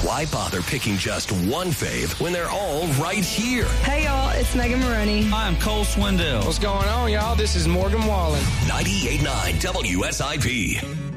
Why bother picking just one fave when they're all right here? Hey, y'all, it's Megan Maroney. Hi, I'm Cole Swindell. What's going on, y'all? This is Morgan Wallen. 98.9 WSIP.